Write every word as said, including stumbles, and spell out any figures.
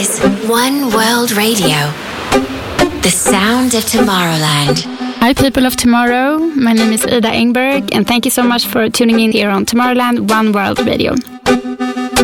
One World Radio, the sound of Tomorrowland. Hi people of tomorrow, my name is Ida Engberg and thank you so much for tuning in here on Tomorrowland One World Radio.